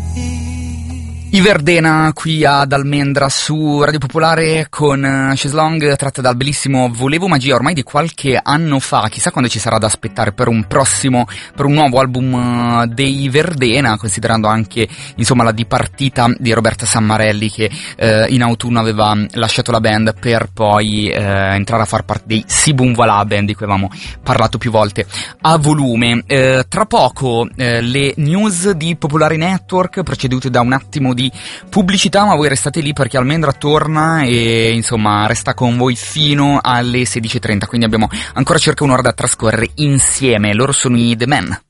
I Verdena qui ad Almendra su Radio Popolare con Chaiselong, tratta dal bellissimo Volevo Magia, ormai di qualche anno fa. Chissà quando ci sarà da aspettare per un nuovo album dei Verdena, considerando anche insomma la dipartita di Roberta Sammarelli, che in autunno aveva lasciato la band per poi entrare a far parte dei Sibum Voilà band di cui avevamo parlato più volte a volume. Tra poco le news di Popolare Network, precedute da un attimo di pubblicità, ma voi restate lì perché Almendra torna e insomma resta con voi fino alle 16:30, quindi abbiamo ancora circa un'ora da trascorrere insieme. Loro sono i The Men.